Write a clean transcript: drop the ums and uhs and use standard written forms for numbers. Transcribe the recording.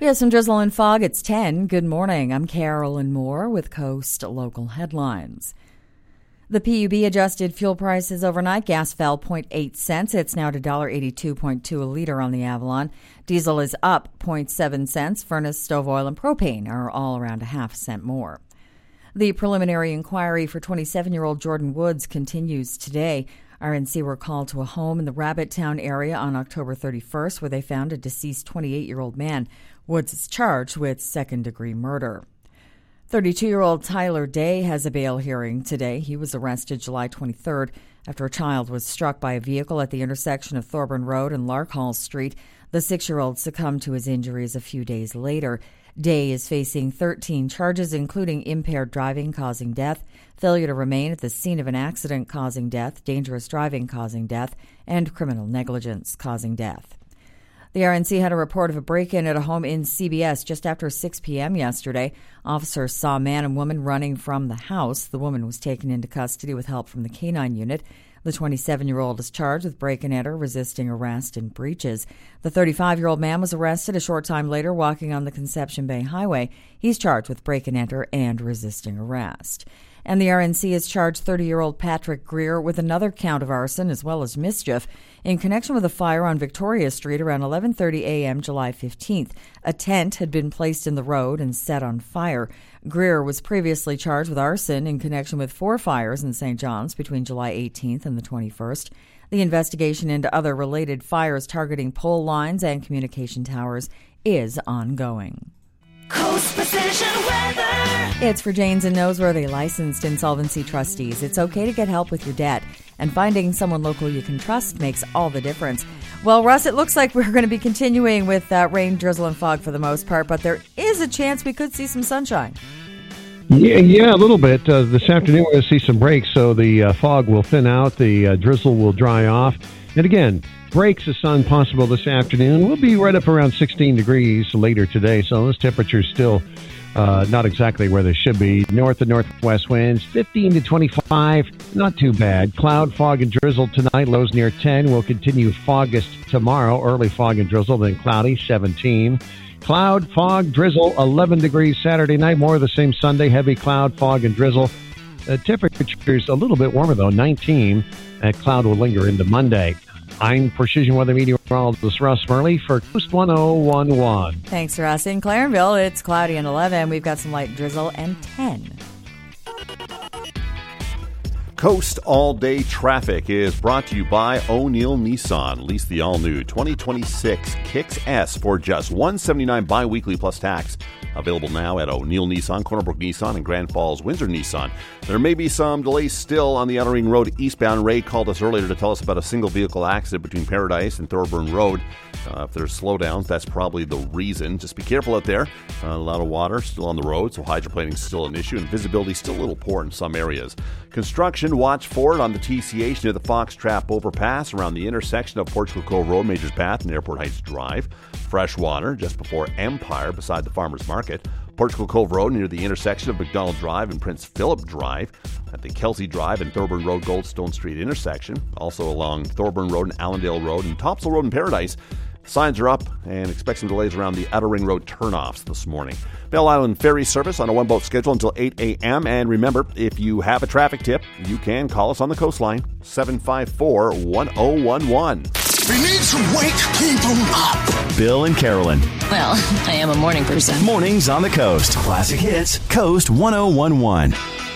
you some drizzle and fog. It's 10. Good morning. I'm Carolyn Moore with Coast Local Headlines. The PUB adjusted fuel prices overnight. Gas fell 0.8 cents. It's now to $1.82.2 a liter on the Avalon. Diesel is up 0.7 cents. Furnace, stove oil, and propane are all around a half cent more. The preliminary inquiry for 27-year-old Jordan Woods continues today. RNC were called to a home in the Rabbit Town area on October 31st, where they found a deceased 28-year-old man. Woods is charged with second-degree murder. 32-year-old Tyler Day has a bail hearing today. He was arrested July 23rd after a child was struck by a vehicle at the intersection of Thorburn Road and Larkhall Street. The 6-year-old succumbed to his injuries a few days later. Day is facing 13 charges, including impaired driving causing death, failure to remain at the scene of an accident causing death, dangerous driving causing death, and criminal negligence causing death. The RNC had a report of a break-in at a home in CBS just after 6 p.m. yesterday. Officers saw a man and woman running from the house. The woman was taken into custody with help from the K-9 unit. The 27-year-old is charged with break-and-enter, resisting arrest, and breaches. The 35-year-old man was arrested a short time later walking on the Conception Bay Highway. He's charged with break-and-enter and resisting arrest. And the RNC has charged 30-year-old Patrick Greer with another count of arson as well as mischief in connection with a fire on Victoria Street around 11:30 a.m. July 15th. A tent had been placed in the road and set on fire. Greer was previously charged with arson in connection with 4 fires in St. John's between July 18th and the 21st. The investigation into other related fires targeting pole lines and communication towers is ongoing. Coast Precision Weather. It's for Janes and Noseworthy licensed insolvency trustees. It's okay to get help with your debt, and finding someone local you can trust makes all the difference. Well, Russ, it looks like we're going to be continuing with rain, drizzle, and fog for the most part, but there is a chance we could see some sunshine. Yeah, a little bit. This afternoon we're going to see some breaks, so the fog will thin out, the drizzle will dry off. And again, breaks of sun possible this afternoon. We'll be right up around 16 degrees later today, so those temperatures still not exactly where they should be. North and northwest winds, 15 to 25, not too bad. Cloud, fog, and drizzle tonight, lows near 10. We'll continue foggist tomorrow, early fog and drizzle, then cloudy, 17. Cloud, fog, drizzle, 11 degrees Saturday night. More of the same Sunday, heavy cloud, fog, and drizzle. Temperatures a little bit warmer, though, 19. That cloud will linger into Monday. I'm Precision Weather Meteorologist Russ Murley for Coast 1011. Thanks, Russ. In Clarenville, it's cloudy and 11. We've got some light drizzle and 10. Coast All-Day Traffic is brought to you by O'Neill Nissan. Lease the all-new 2026 Kicks S for just $179 bi-weekly plus tax. Available now at O'Neill Nissan, Cornerbrook Nissan, and Grand Falls Windsor Nissan. There may be some delays still on the Outer Ring Road eastbound. Ray called us earlier to tell us about a single vehicle accident between Paradise and Thorburn Road. If there's slowdowns, that's probably the reason. Just be careful out there. A lot of water still on the road, so hydroplaning is still an issue, and visibility still a little poor in some areas. Construction, watch for it on the TCH near the Fox Trap Overpass around the intersection of Portugal Cove Road, Majors Path, and Airport Heights Drive. Fresh water just before Empire beside the Farmers Market. Portugal Cove Road near the intersection of McDonald Drive and Prince Philip Drive. At the Kelsey Drive and Thorburn Road, Goldstone Street intersection. Also along Thorburn Road and Allendale Road and Topsail Road in Paradise. Signs are up, and expect some delays around the Outer Ring Road turnoffs this morning. Bell Island Ferry service on a one-boat schedule until 8 a.m. And remember, if you have a traffic tip, you can call us on the coastline, 754-1011. We need to wake people up. Bill and Carolyn. Well, I am a morning person. Mornings on the Coast. Classic hits, Coast 1011.